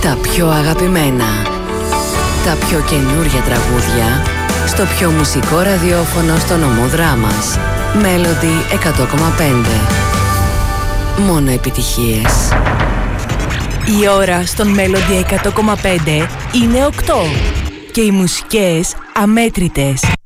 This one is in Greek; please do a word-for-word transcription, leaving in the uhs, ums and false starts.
Τα πιο αγαπημένα, τα πιο καινούρια τραγούδια στο πιο μουσικό ραδιόφωνο στο νομό Δράμας. Melody εκατό κόμμα πέντε. Μόνο επιτυχίες. Η ώρα στον Melody εκατό κόμμα πέντε είναι οκτώ και οι μουσικές αμέτρητες.